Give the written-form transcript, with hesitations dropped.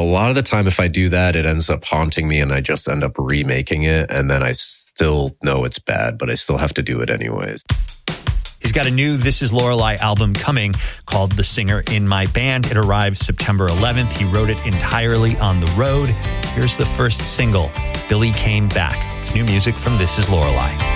lot of the time, if I do that, it ends up haunting me and I just end up remaking it. And then I still know it's bad, but I still have to do it anyways. He's got a new This Is Lorelei album coming called The Singer in My Band. It arrives September 11th. He wrote it entirely on the road. Here's the first single, Billy Came Back. It's new music from This Is Lorelei.